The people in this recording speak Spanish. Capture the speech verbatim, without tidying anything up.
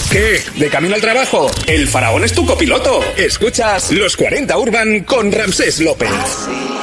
¿Qué? ¿De camino al trabajo? El faraón es tu copiloto. Escuchas Los cuarenta Urban con Ramsés López.